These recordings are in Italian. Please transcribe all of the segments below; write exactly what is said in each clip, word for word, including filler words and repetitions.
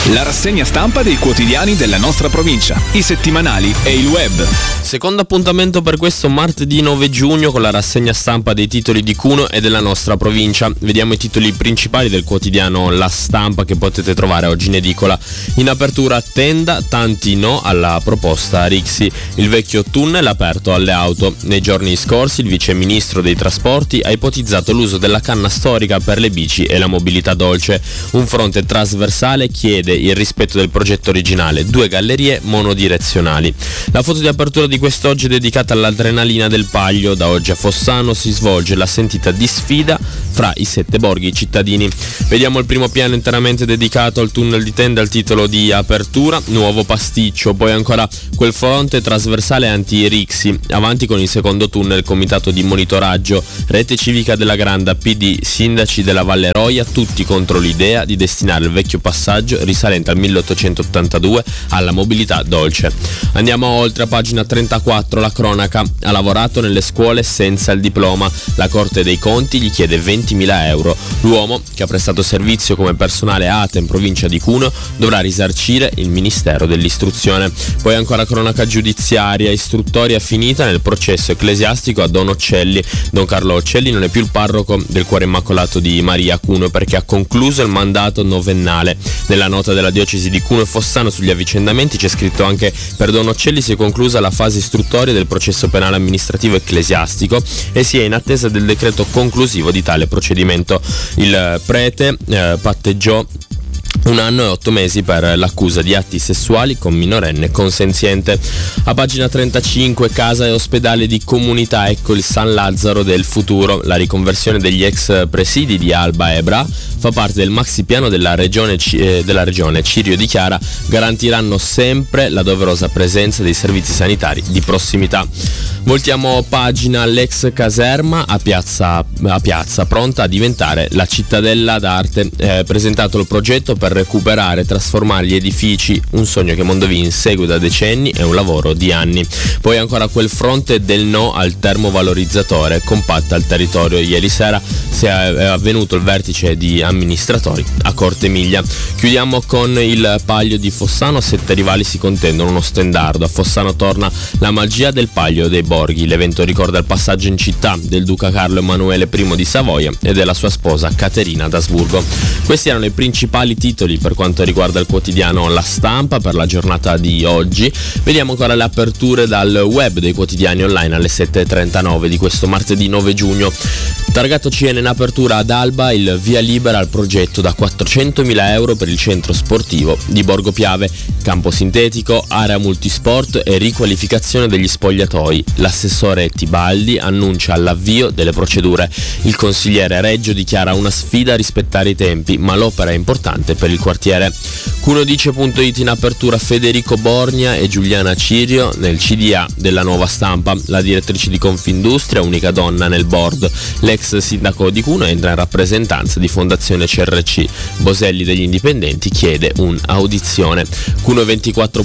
La rassegna stampa dei quotidiani della nostra provincia, i settimanali e il web. Secondo appuntamento per questo martedì nove giugno con la rassegna stampa dei titoli di Cuneo e della nostra provincia. Vediamo i titoli principali del quotidiano La Stampa che potete trovare oggi in edicola. In apertura Tenda, tanti no alla proposta Rixi. Il vecchio tunnel aperto alle auto. Nei giorni scorsi il vice ministro dei trasporti ha ipotizzato l'uso della canna storica per le bici e la mobilità dolce. Un fronte trasversale chiede il rispetto del progetto originale, due gallerie monodirezionali. La foto di apertura di quest'oggi è dedicata all'adrenalina del Paglio. Da oggi a Fossano si svolge la sentita di sfida fra i sette borghi cittadini. Vediamo il primo piano interamente dedicato al tunnel di Tenda al titolo di apertura, nuovo pasticcio, poi ancora quel fronte trasversale anti-Rixi, avanti con il secondo tunnel, comitato di monitoraggio, rete civica della Granda, P D, sindaci della Valle Roia, tutti contro l'idea di destinare il vecchio passaggio risalente al milleottocentottantadue alla mobilità dolce. Andiamo oltre a pagina trentaquattro, la cronaca. Ha lavorato nelle scuole senza il diploma, la Corte dei Conti gli chiede ventimila euro. L'uomo, che ha prestato servizio come personale A T E in provincia di Cuneo, dovrà risarcire il Ministero dell'Istruzione. Poi ancora cronaca giudiziaria, istruttoria finita nel processo ecclesiastico a Don Occelli. Don Carlo Occelli non è più il parroco del Cuore Immacolato di Maria a Cuneo perché ha concluso il mandato novennale. Nella nota della diocesi di Cuneo e Fossano sugli avvicendamenti c'è scritto anche: per Don Occelli si è conclusa la fase istruttoria del processo penale amministrativo ecclesiastico e si è in attesa del decreto conclusivo di tale procedimento. Il prete eh, patteggiò un anno e otto mesi per l'accusa di atti sessuali con minorenne consenziente. A pagina trentacinque, casa e ospedale di comunità, ecco il San Lazzaro del futuro. La riconversione degli ex presidi di Alba e Bra fa parte del maxi piano della regione, eh, della regione. Cirio di Chiara garantiranno sempre la doverosa presenza dei servizi sanitari di prossimità. Voltiamo pagina, l'ex caserma a piazza, a piazza pronta a diventare la cittadella d'arte. Eh, presentato il progetto per recuperare e trasformare gli edifici, un sogno che Mondovì insegue da decenni e un lavoro di anni. Poi ancora quel fronte del no al termovalorizzatore, compatta al territorio. Ieri sera si è avvenuto il vertice di amministratori a Cortemiglia. Chiudiamo con il Paglio di Fossano, sette rivali si contendono uno stendardo. A Fossano torna la magia del Paglio dei Borghi. L'evento ricorda il passaggio in città del duca Carlo Emanuele I di Savoia e della sua sposa Caterina d'Asburgo. Questi erano i principali titoli per quanto riguarda il quotidiano La Stampa per la giornata di oggi. Vediamo ancora le aperture dal web dei quotidiani online alle sette e trentanove di questo martedì nove giugno. Targato C N in apertura ad Alba, il via libera al progetto da quattrocentomila euro per il centro sportivo di Borgo Piave, campo sintetico, area multisport e riqualificazione degli spogliatoi. L'assessore Tibaldi annuncia l'avvio delle procedure. Il consigliere Reggio dichiara una sfida a rispettare i tempi, ma l'opera è importante per il quartiere. Cunodice punto it in apertura, Federico Borgna e Giuliana Cirio nel C D A della Nuova Stampa. La direttrice di Confindustria, unica donna nel board. L'ex sindaco di Cuneo entra in rappresentanza di Fondazione C R C. Boselli degli Indipendenti chiede un'audizione. Cuneo ventiquattro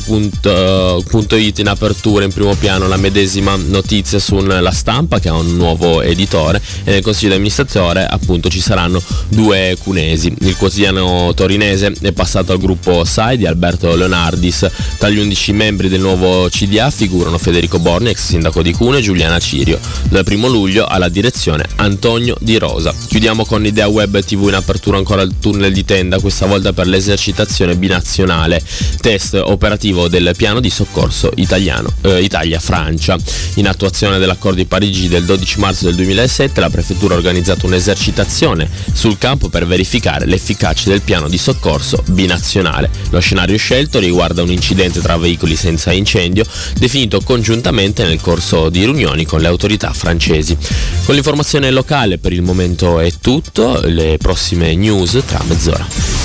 punto it in apertura, in primo piano la medesima notizia sulla Stampa che ha un nuovo editore e nel consiglio di amministrazione appunto ci saranno due cunesi. Il quotidiano torinese è passato al gruppo S A I di Alberto Leonardis. Tra gli undici membri del nuovo C D A figurano Federico Borgna, ex sindaco di Cuneo, e Giuliana Cirio. Dal primo luglio alla direzione Antonio Di Rosa. Chiudiamo con Idea Web T V in apertura ancora il tunnel di Tenda, questa volta per l'esercitazione binazionale, test operativo del piano di soccorso italiano eh, Italia-Francia. In attuazione dell'accordo di Parigi del dodici marzo del duemilasette, la prefettura ha organizzato un'esercitazione sul campo per verificare l'efficacia del piano di soccorso binazionale. Lo scenario scelto riguarda un incidente tra veicoli senza incendio, definito congiuntamente nel corso di riunioni con le autorità francesi. Con l'informazione locale per il momento è tutto, le prossime news tra mezz'ora.